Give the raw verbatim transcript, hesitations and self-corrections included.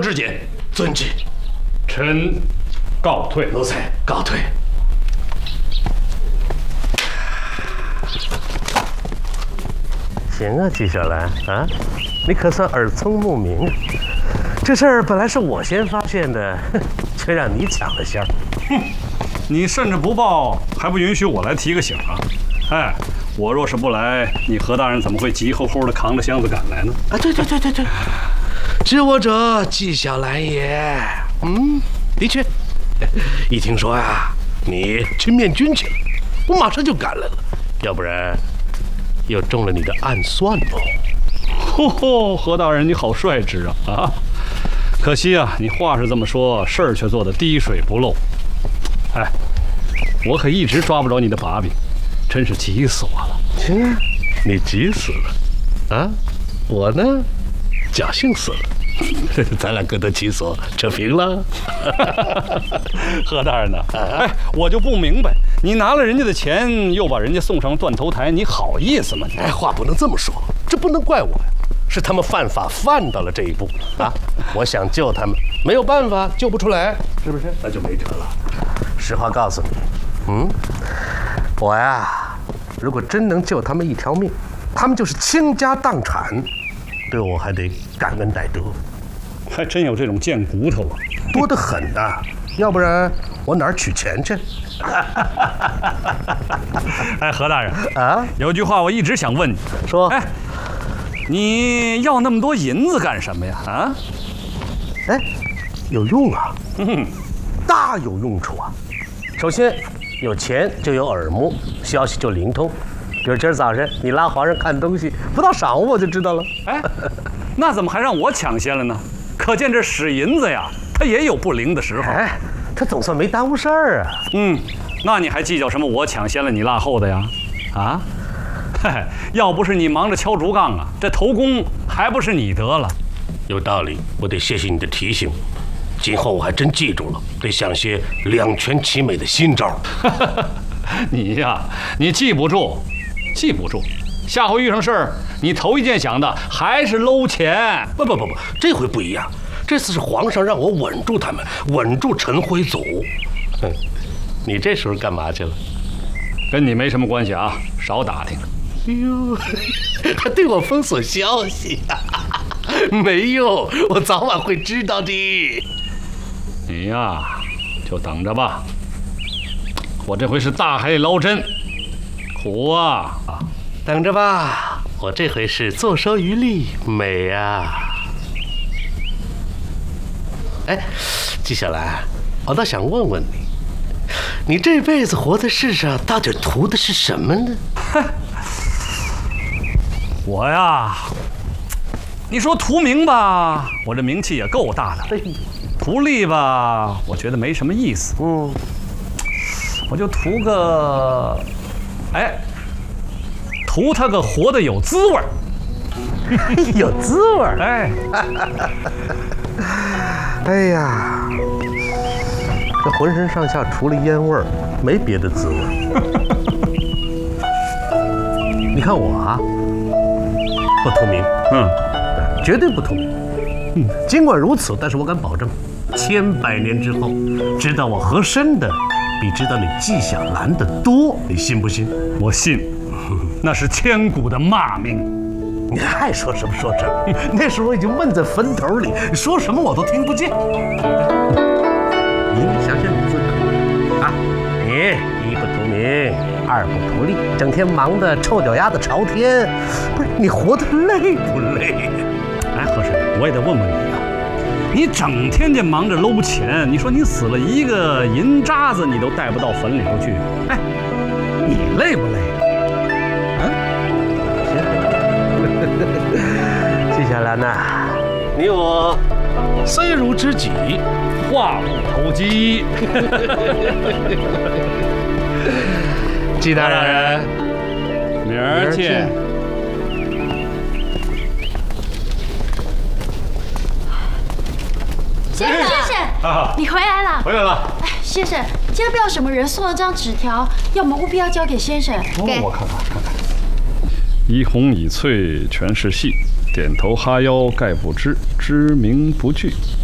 之简， 遵旨。 臣告退。 奴才告退。 行啊，纪晓岚啊，你可算耳聪目明啊！这事儿本来是我先发现的，却让你抢了先儿。 哼，你甚至不报，还不允许我来提个醒啊！哎，我若是不来，你何大人怎么会急吼吼的扛着箱子赶来呢？ 啊，对对对对对，知我者纪晓岚也。嗯，的确，一听说呀，你去面君去了，我马上就赶来了，要不然。又中了你的暗算喽！ 吼吼，何大人你好率直啊啊！可惜啊，你话是这么说，事儿却做得滴水不漏。哎，我可一直抓不着你的把柄，真是急死我了。 行啊，你急死了啊！我呢，侥幸死了。咱俩各得其所，扯平了。 何大人呢？哎，我就不明白，你拿了人家的钱，又把人家送上断头台，你好意思吗？ 哎，话不能这么说，这不能怪我呀，是他们犯法犯到了这一步啊！我想救他们，没有办法，救不出来，是不是？那就没辙了。实话告诉你，嗯，我呀，如果真能救他们一条命，他们就是倾家荡产。对我还得感恩戴德， 还真有这种贱骨头啊， 多得很呐！要不然我哪儿取钱去？ 哎，何大人啊，有句话我一直想问你， 说， 哎，你要那么多银子干什么呀？啊？ 哎，有用啊，嗯，大有用处啊！首先，有钱就有耳目，消息就灵通。比如今儿早晨你拉皇上看东西，不到晌午我就知道了。 哎，那怎么还让我抢先了呢？可见这使银子呀，它也有不灵的时候。 哎，他总算没耽误事儿啊。 嗯，那你还计较什么我抢先了你落后的呀？啊，嘿嘿，要不是你忙着敲竹杠啊，这头功还不是你得了。 有道理，我得谢谢你的提醒，今后我还真记住了，得想些两全其美的新招。 你呀，你记不住。记不住，下回遇上事儿，你头一件想的还是搂钱。 不不不不，这回不一样，这次是皇上让我稳住他们，稳住陈徽祖。哼，你这时候干嘛去了？ 跟你没什么关系啊，少打听。 哎呦，还对我封锁消息啊？没用，我早晚会知道的。 你呀，就等着吧。我这回是大海里捞针。苦啊！ 等着吧，我这回是坐收渔利，美啊！哎，纪晓岚，我倒想问问你，你这辈子活在世上，到底图的是什么呢？ 我呀，你说图名吧，我这名气也够大的；图利吧，我觉得没什么意思。嗯，我就图个。哎，图他个活得有滋味儿， 有滋味儿。 哎， 哎呀，这浑身上下除了烟味儿，没别的滋味儿。你看我啊，不图名，嗯，绝对不图名。嗯，尽管如此，但是我敢保证，千百年之后，知道我和珅的。比知道你纪晓岚的多，你信不信？ 我信，那是千古的骂名。 你爱说什么说什么，那时候我已经闷在坟头里，说什么我都听不见。你想想你自个儿啊，你一不图名，二不图利，整天忙得臭脚丫子朝天，不是你活得累不累？ 哎，和珅，我也得问问你啊。你整天就忙着搂钱，你说你死了一个银渣子，你都带不到坟里头去。哎，你累不累？啊？ 纪晓岚呐， 你我虽如知己， 话不投机。 纪大人， 明儿见。 先生，先生，啊，你回来了， 回来了。 哎，先生，今天不知道什么人送了张纸条，要我们务必要交给先生。 给，我看看看看。一红一翠全是戏，点头哈腰概不知，知名不惧。